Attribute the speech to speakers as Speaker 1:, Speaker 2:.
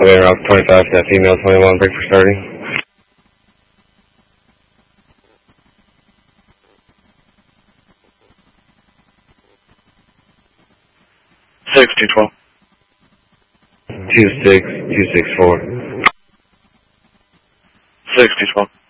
Speaker 1: Air Route 25, that female 21, break for starting.
Speaker 2: Six, 212.
Speaker 1: 26264.
Speaker 2: 6, 212.